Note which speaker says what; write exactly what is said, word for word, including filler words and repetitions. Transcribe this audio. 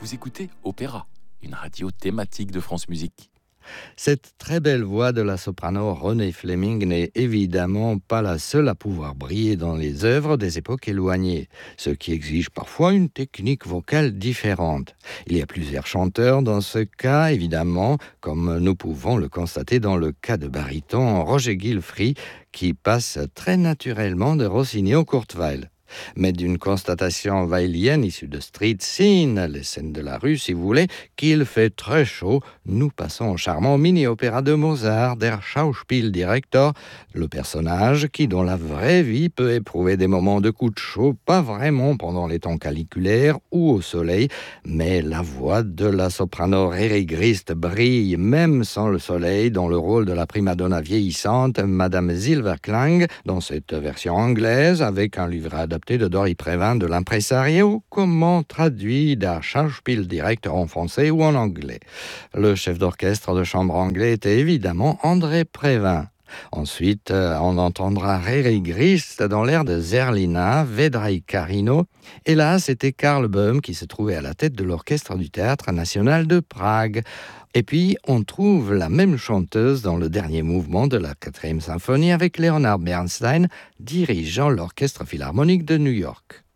Speaker 1: Vous écoutez Opéra, une radio thématique de France Musique.
Speaker 2: Cette très belle voix de la soprano Renée Fleming n'est évidemment pas la seule à pouvoir briller dans les œuvres des époques éloignées, ce qui exige parfois une technique vocale différente. Il y a plusieurs chanteurs dans ce cas, évidemment, comme nous pouvons le constater dans le cas de baryton Roger Gilfrey, qui passe très naturellement de Rossini au Kurzweil. Mais d'une constatation weilienne issue de Street Scene, les scènes de la rue si vous voulez, qu'il fait très chaud, nous passons au charmant mini-opéra de Mozart, Der Schauspieldirektor, le personnage qui, dans la vraie vie, peut éprouver des moments de coups de chaud, pas vraiment pendant les temps caliculaires ou au soleil, mais la voix de la soprano Riri Grist brille même sans le soleil dans le rôle de la primadonna vieillissante Madame Silverklang dans cette version anglaise avec un livret adapté de Dory Prévin de l'Impresario, comment traduit Der Schauspieldirektor en français ou en anglais. Le chef d'orchestre de chambre anglais était évidemment André Prévin. Ensuite, euh, on entendra Riri Grist dans l'air de Zerlina, Vedrai Carino. Et là, c'était Karl Böhm qui se trouvait à la tête de l'orchestre du Théâtre national de Prague. Et puis, on trouve la même chanteuse dans le dernier mouvement de la quatrième symphonie avec Leonard Bernstein, dirigeant l'Orchestre philharmonique de New York.